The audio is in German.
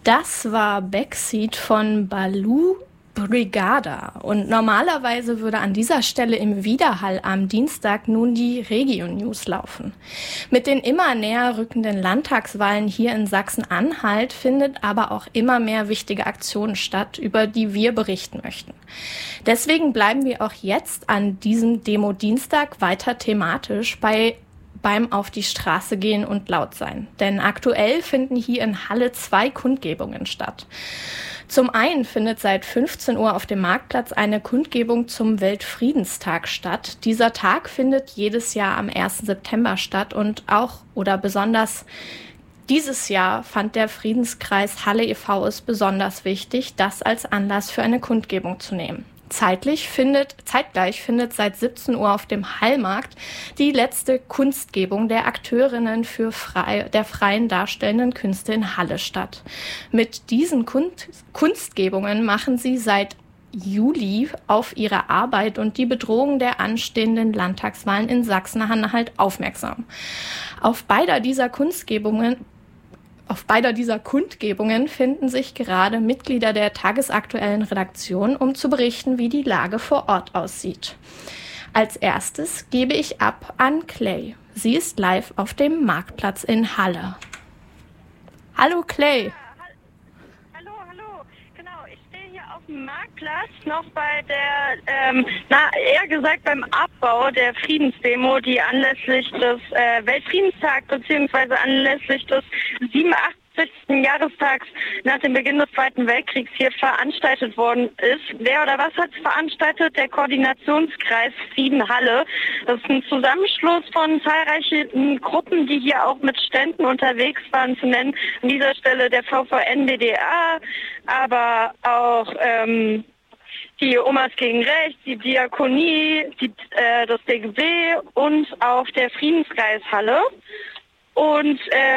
Das war Backseat von Baloo Brigada. Und normalerweise würde an dieser Stelle im Widerhall am Dienstag nun die Regio-News laufen. Mit den immer näher rückenden Landtagswahlen hier in Sachsen-Anhalt findet aber auch immer mehr wichtige Aktionen statt, über die wir berichten möchten. Deswegen bleiben wir auch jetzt an diesem Demo-Dienstag weiter thematisch beim Auf die Straße gehen und laut sein. Denn aktuell finden hier in Halle 2 Kundgebungen statt. Zum einen findet seit 15 Uhr auf dem Marktplatz eine Kundgebung zum Weltfriedenstag statt. Dieser Tag findet jedes Jahr am 1. September statt und besonders dieses Jahr fand der Friedenskreis Halle e.V. es besonders wichtig, das als Anlass für eine Kundgebung zu nehmen. Zeitgleich findet seit 17 Uhr auf dem Hallmarkt die letzte Kunstgebung der Akteurinnen der freien darstellenden Künste in Halle statt. Mit diesen Kunstgebungen machen sie seit Juli auf ihre Arbeit und die Bedrohung der anstehenden Landtagswahlen in Sachsen-Anhalt aufmerksam. Auf beider dieser Kundgebungen finden sich gerade Mitglieder der tagesaktuellen Redaktion, um zu berichten, wie die Lage vor Ort aussieht. Als erstes gebe ich ab an Clay. Sie ist live auf dem Marktplatz in Halle. Hallo Clay. Hallo. Genau, ich stehe hier auf dem Marktplatz noch bei beim Abbau der Friedensdemo, die anlässlich des Weltfriedenstags bzw. anlässlich des 87. Jahrestags nach dem Beginn des Zweiten Weltkriegs hier veranstaltet worden ist. Wer oder was hat es veranstaltet? Der Koordinationskreis Frieden Halle. Das ist ein Zusammenschluss von zahlreichen Gruppen, die hier auch mit Ständen unterwegs waren, zu nennen. An dieser Stelle der VVN-BDA, aber auch die Omas gegen Rechts, die Diakonie, das DGB und auch der Friedenskreis Halle. Und